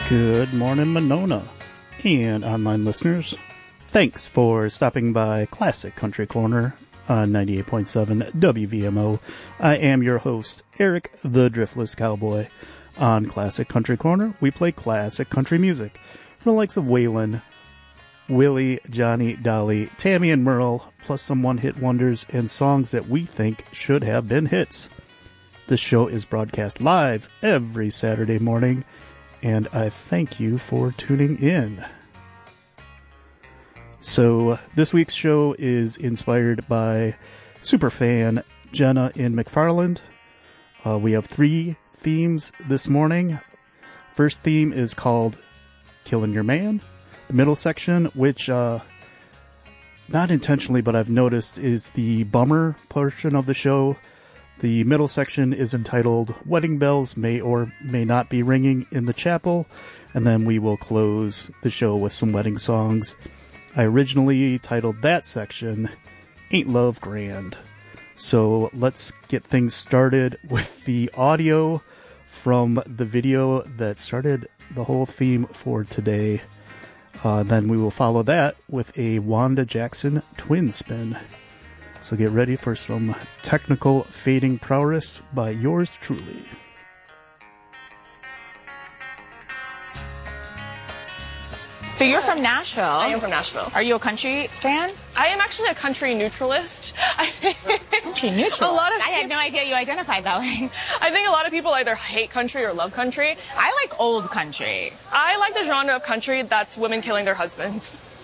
Good morning, Monona, and online listeners. Thanks for stopping by Classic Country Corner on 98.7 WVMO. I am your host, Eric the Driftless Cowboy. On Classic Country Corner, we play classic country music from the likes of Waylon, Willie, Johnny, Dolly, Tammy, and Merle, plus some one-hit wonders and songs that we think should have been hits. This show is broadcast live every Saturday morning, and I thank you for tuning in. So, this week's show is inspired by superfan Jenna in McFarland. We have 3 themes this morning. First theme is called Killing Your Man. The middle section, which, not intentionally, but I've noticed, is the bummer portion of the show. The middle section is entitled Wedding Bells May or May Not Be Ringing in the Chapel, and then we will close the show with some wedding songs. I originally titled that section Ain't Love Grand. So let's get things started with the audio from the video that started the whole theme for today. Then we will follow that with a Wanda Jackson twin spin. So get ready for some technical fading prowess by yours truly. So you're from Nashville. I am from Nashville. Are you a country fan? I am actually a country neutralist. Country neutral? I had no idea you identified that way. I think a lot of people either hate country or love country. I like old country. I like the genre of country that's women killing their husbands.